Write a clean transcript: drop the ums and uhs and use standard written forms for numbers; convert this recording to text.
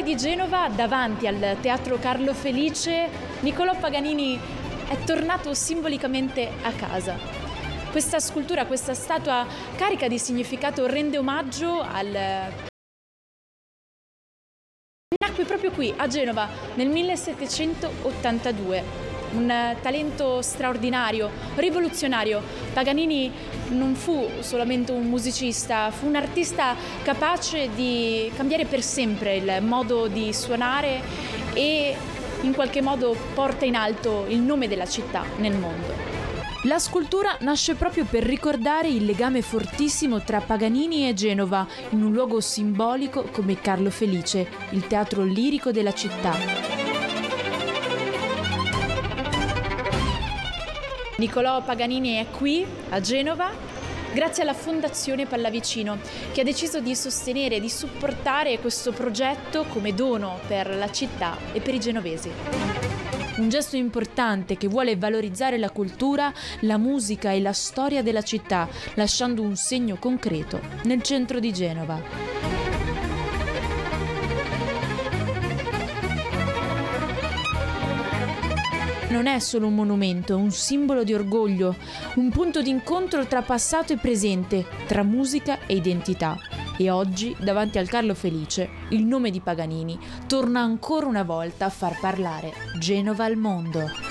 di Genova, davanti al Teatro Carlo Felice, Niccolò Paganini è tornato simbolicamente a casa. Questa scultura, questa statua carica di significato rende omaggio Nacque proprio qui, a Genova, nel 1782. Un talento straordinario, rivoluzionario. Paganini non fu solamente un musicista, fu un artista capace di cambiare per sempre il modo di suonare e in qualche modo porta in alto il nome della città nel mondo. La scultura nasce proprio per ricordare il legame fortissimo tra Paganini e Genova, in un luogo simbolico come Carlo Felice, il teatro lirico della città. Niccolò Paganini è qui, a Genova, grazie alla Fondazione Pallavicino, che ha deciso di sostenere e di supportare questo progetto come dono per la città e per i genovesi. Un gesto importante che vuole valorizzare la cultura, la musica e la storia della città, lasciando un segno concreto nel centro di Genova. Non è solo un monumento, è un simbolo di orgoglio, un punto di incontro tra passato e presente, tra musica e identità. E oggi, davanti al Carlo Felice, il nome di Paganini torna ancora una volta a far parlare Genova al mondo.